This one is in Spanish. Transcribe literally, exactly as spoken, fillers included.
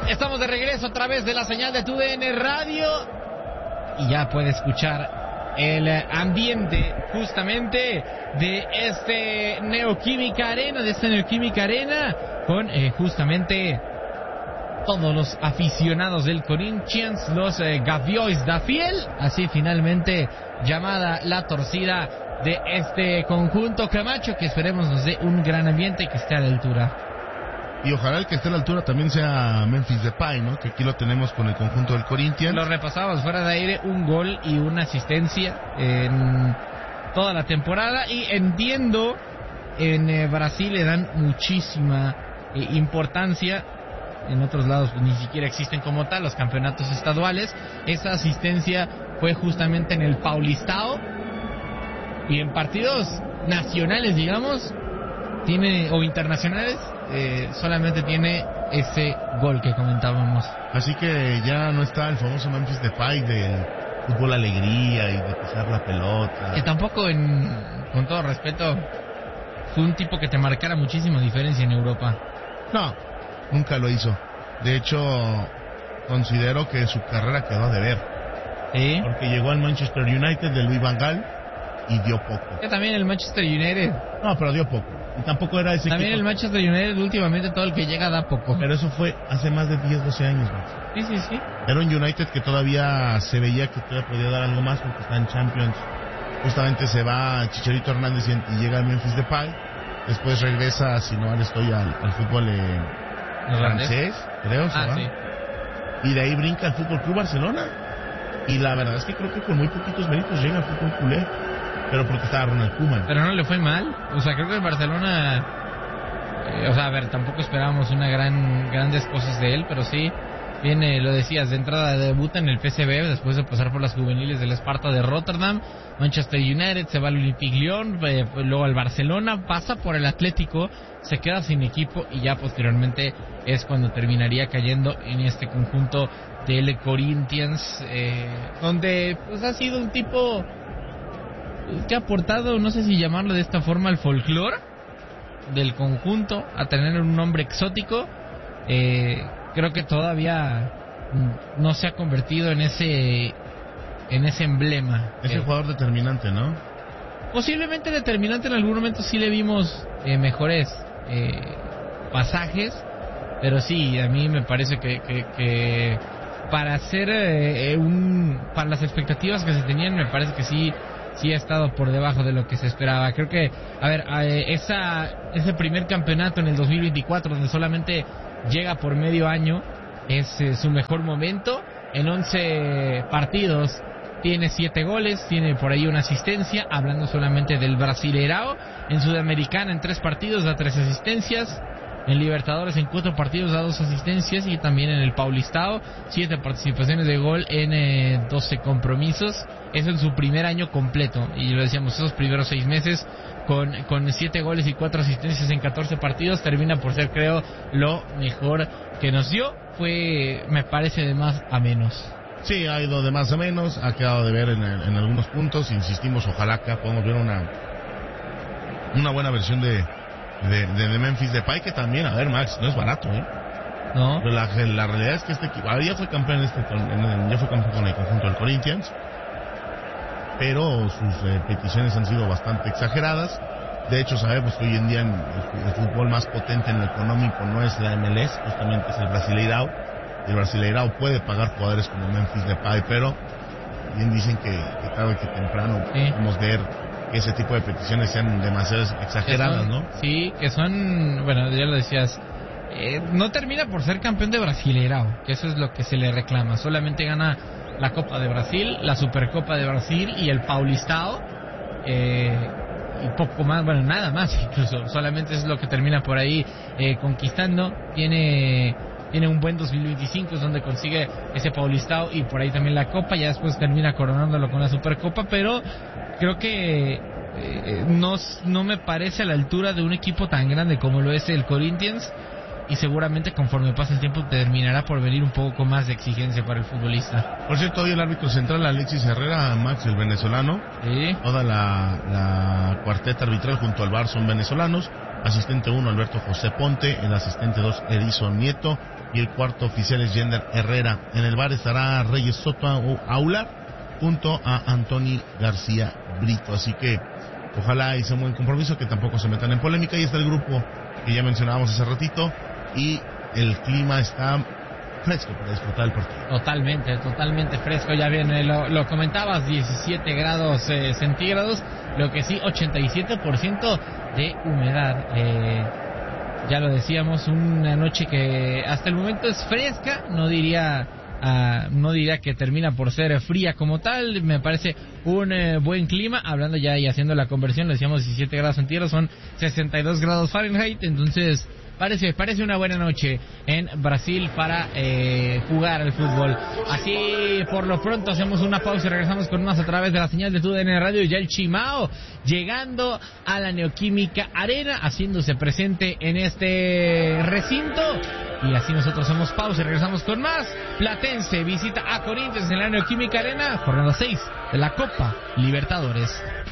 Estamos de regreso a través de la señal de tu D N Radio y ya puede escuchar el ambiente justamente de este Neoquímica Arena, de esta Neoquímica Arena con eh, justamente todos los aficionados del Corinthians, los eh, Gaviois da Fiel, así finalmente llamada la torcida de este conjunto Camacho, que esperemos nos dé un gran ambiente y que esté a la altura. Y ojalá el que esté a la altura también sea Memphis Depay, ¿no? Que aquí lo tenemos con el conjunto del Corinthians. Lo repasamos fuera de aire, un gol y una asistencia en toda la temporada. Y entiendo, en eh, Brasil le dan muchísima eh, importancia. En otros lados pues, ni siquiera existen como tal los campeonatos estaduales. Esa asistencia fue justamente en el Paulistao. Y en partidos nacionales, digamos, tiene o internacionales, eh, solamente tiene ese gol que comentábamos. Así que ya no está el famoso Memphis Depay del fútbol alegría y de pisar la pelota. Que tampoco, en, con todo respeto, fue un tipo que te marcara muchísima diferencia en Europa. No, nunca lo hizo. De hecho, considero que su carrera quedó a deber. ¿Sí? Porque llegó al Manchester United de Louis van Gaal y dio poco. Que también el Manchester United. No, pero dio poco. Y tampoco era ese También equipo. el Manchester United últimamente todo el que llega da poco. Pero eso fue hace más de diez, doce años, Max. Sí, sí, sí. Era un United que todavía se veía que todavía podía dar algo más porque está en Champions. Justamente se va Chicharito Hernández y, y llega el Memphis Depay. Después regresa, si no mal estoy, al, al fútbol eh, francés, creo. Se ah, va. sí. Y de ahí brinca al Fútbol Club Barcelona. Y la verdad es que creo que con muy poquitos méritos llega al fútbol culé. Pero porque estaba Ronald Koeman. Pero no le fue mal. O sea, creo que el Barcelona... Eh, o sea, a ver, tampoco esperábamos una gran grandes cosas de él, pero sí... Viene, lo decías, de entrada debuta en el P S V después de pasar por las juveniles del Sparta de Rotterdam, Manchester United, se va al Olympique Lyon, eh, luego al Barcelona, pasa por el Atlético, se queda sin equipo y ya posteriormente es cuando terminaría cayendo en este conjunto del Corinthians, eh, donde pues ha sido un tipo que ha aportado, no sé si llamarlo de esta forma, al folclore del conjunto, a tener un nombre exótico. eh, Creo que todavía no se ha convertido en ese en ese emblema. Ese eh, jugador determinante, ¿no? Posiblemente determinante, en algún momento sí le vimos eh, mejores eh, pasajes, pero sí, a mí me parece que, que, que para hacer eh, un para las expectativas que se tenían, me parece que sí sí ha estado por debajo de lo que se esperaba. Creo que, a ver, eh, esa ese primer campeonato en el dos mil veinticuatro, donde solamente llega por medio año, es eh, su mejor momento. En once partidos tiene siete goles, tiene por ahí una asistencia, hablando solamente del Brasileirao. En Sudamericana en tres partidos da tres asistencias, en Libertadores en cuatro partidos da dos asistencias, y también en el Paulistao siete participaciones de gol en eh, doce compromisos. Eso en su primer año completo, y lo decíamos, esos primeros seis meses con con siete goles y cuatro asistencias en catorce partidos, termina por ser, creo, lo mejor que nos dio. Fue, me parece, de más a menos. Sí, ha ido de más a menos, ha quedado de ver en, en algunos puntos. Insistimos, ojalá que podamos ver una una buena versión de de, de, de Memphis Depay, que también, a ver, Max, no es barato, ¿eh? No. Pero la, la realidad es que este equipo, ya fue campeón en este, en, ya fue campeón con el conjunto del Corinthians, pero sus eh, peticiones han sido bastante exageradas. De hecho, sabemos que hoy en día el, el fútbol más potente en lo económico no es la M L S, justamente es el Brasileirao. El Brasileirao puede pagar jugadores como Memphis Depay, pero bien dicen que, que tarde que temprano sí. podemos ver que ese tipo de peticiones sean demasiado exageradas, son, ¿no? Sí, que son, bueno, ya lo decías, eh, no termina por ser campeón de Brasileirao, que eso es lo que se le reclama. Solamente gana la Copa de Brasil, la Supercopa de Brasil y el Paulistao, eh, y poco más, bueno, nada más incluso, solamente es lo que termina por ahí eh, conquistando. Tiene tiene un buen dos mil veinticinco, es donde consigue ese Paulistao y por ahí también la Copa, ya después termina coronándolo con la Supercopa, pero creo que eh, no, no me parece a la altura de un equipo tan grande como lo es el Corinthians, y seguramente conforme pasa el tiempo terminará por venir un poco más de exigencia para el futbolista. Por cierto, hoy el árbitro central, Alexis Herrera, Max, el venezolano, ¿sí? Toda la, la cuarteta arbitral junto al V A R son venezolanos. asistente uno Alberto José Ponte, el asistente dos Erizo Nieto y el cuarto oficial es Yender Herrera. En el bar estará Reyes Soto Aular junto a Antoni García Brito, así que ojalá hice un buen compromiso, que tampoco se metan en polémica. Y está el grupo que ya mencionábamos hace ratito y el clima está fresco para disfrutar el partido. Totalmente, totalmente fresco. Ya bien, eh, lo, lo comentabas, diecisiete grados eh, centígrados, lo que sí, ochenta y siete por ciento de humedad. Eh, ya lo decíamos, una noche que hasta el momento es fresca, no diría... Uh, no diría que termina por ser fría como tal, me parece un eh, buen clima, hablando ya y haciendo la conversión, le decíamos diecisiete grados centígrados, son sesenta y dos grados Fahrenheit, entonces parece parece una buena noche en Brasil para eh, jugar al fútbol. Así, por lo pronto, hacemos una pausa y regresamos con más a través de la señal de T U D N Radio. Y ya el Chimao llegando a la Neoquímica Arena, haciéndose presente en este recinto. Y así nosotros hacemos pausa y regresamos con más. Platense visita a Corinthians en la Neoquímica Arena, jornada seis de la Copa Libertadores.